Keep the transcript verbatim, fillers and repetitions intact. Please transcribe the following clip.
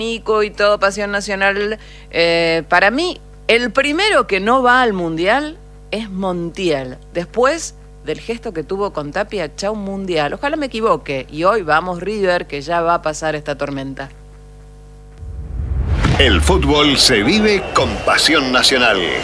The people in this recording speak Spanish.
Nico y todo, Pasión Nacional. Eh, para mí, el primero que no va al Mundial es Montiel. Después del gesto que tuvo con Tapia, chau Mundial. Ojalá me equivoque. Y hoy vamos River, que ya va a pasar esta tormenta. El fútbol se vive con Pasión Nacional.